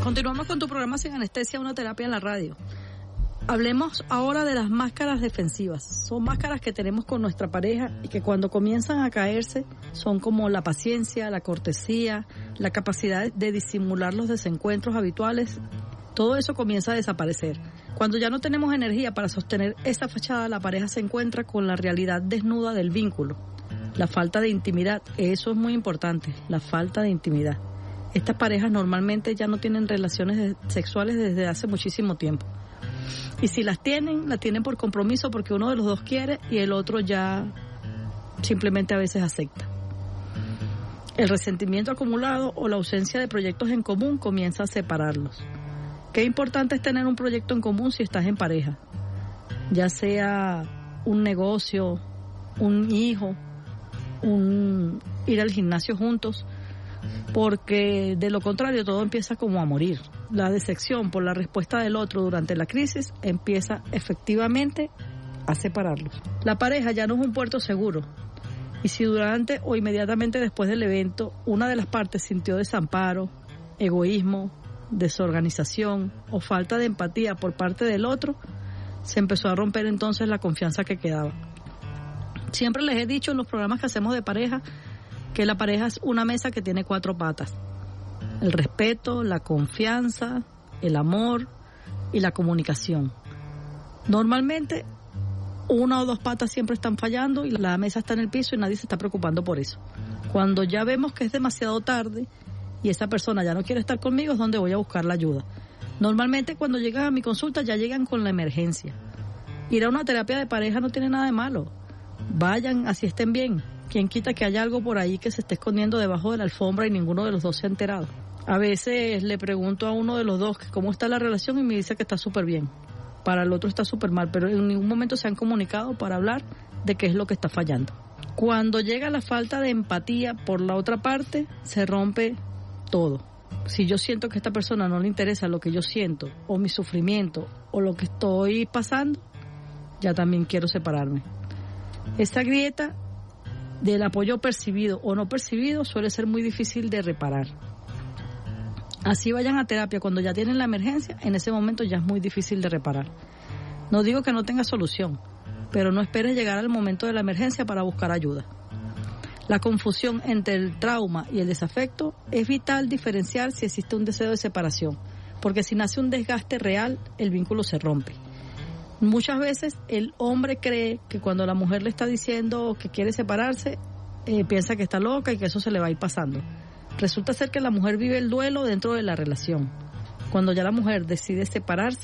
Continuamos con tu programa Sin Anestesia, una terapia en la radio. Hablemos ahora de las máscaras defensivas. Son máscaras que tenemos con nuestra pareja y que cuando comienzan a caerse son como la paciencia, la cortesía, la capacidad de disimular los desencuentros habituales. Todo eso comienza a desaparecer. Cuando ya no tenemos energía para sostener esa fachada, la pareja se encuentra con la realidad desnuda del vínculo. La falta de intimidad, eso es muy importante, la falta de intimidad. Estas parejas normalmente ya no tienen relaciones sexuales desde hace muchísimo tiempo. Y si las tienen por compromiso porque uno de los dos quiere y el otro ya simplemente a veces acepta. El resentimiento acumulado o la ausencia de proyectos en común comienza a separarlos. Qué importante es tener un proyecto en común si estás en pareja, ya sea un negocio, un hijo, ir al gimnasio juntos, porque de lo contrario todo empieza como a morir. La decepción por la respuesta del otro durante la crisis empieza efectivamente a separarlos. La pareja ya no es un puerto seguro, y si durante o inmediatamente después del evento una de las partes sintió desamparo, egoísmo, desorganización o falta de empatía por parte del otro, se empezó a romper entonces la confianza que quedaba. Siempre les he dicho en los programas que hacemos de pareja que la pareja es una mesa que tiene 4 patas: el respeto, la confianza, el amor y la comunicación. Normalmente 1 o 2 patas siempre están fallando y la mesa está en el piso y nadie se está preocupando por eso. Cuando ya vemos que es demasiado tarde y esa persona ya no quiere estar conmigo, es donde voy a buscar la ayuda. Normalmente cuando llegan a mi consulta ya llegan con la emergencia. Ir a una terapia de pareja no tiene nada de malo. Vayan, así estén bien. ¿Quién quita que haya algo por ahí que se esté escondiendo debajo de la alfombra y ninguno de los dos se ha enterado? A veces le pregunto a uno de los dos cómo está la relación y me dice que está súper bien. Para el otro está súper mal, pero en ningún momento se han comunicado para hablar de qué es lo que está fallando. Cuando llega la falta de empatía por la otra parte, se rompe todo. Si yo siento que a esta persona no le interesa lo que yo siento, o mi sufrimiento, o lo que estoy pasando, ya también quiero separarme. Esta grieta del apoyo percibido o no percibido suele ser muy difícil de reparar. Así vayan a terapia cuando ya tienen la emergencia, en ese momento ya es muy difícil de reparar. No digo que no tenga solución, pero no esperes llegar al momento de la emergencia para buscar ayuda. La confusión entre el trauma y el desafecto es vital diferenciar si existe un deseo de separación, porque si nace un desgaste real, el vínculo se rompe. Muchas veces el hombre cree que cuando la mujer le está diciendo que quiere separarse, piensa que está loca y que eso se le va a ir pasando. Resulta ser que la mujer vive el duelo dentro de la relación. Cuando ya la mujer decide separarse,